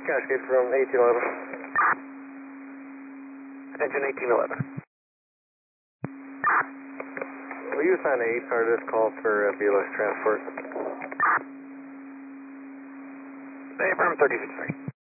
Cascade from 1811. Engine 1811. Will you assign a car to this call for BLS transport? Affirm 36-3.